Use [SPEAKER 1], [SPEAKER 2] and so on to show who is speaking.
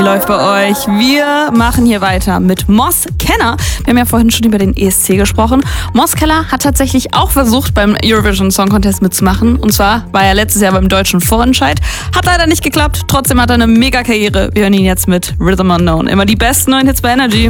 [SPEAKER 1] Läuft bei euch. Wir machen hier weiter mit Moss Kenner. Wir haben ja vorhin schon über den ESC gesprochen. Moss Kenner hat tatsächlich auch versucht, beim Eurovision Song Contest mitzumachen. Und zwar war er letztes Jahr beim deutschen Vorentscheid. Hat leider nicht geklappt. Trotzdem hat er eine Mega-Karriere. Wir hören ihn jetzt mit Rhythm Unknown. Immer die besten neuen Hits bei Energy.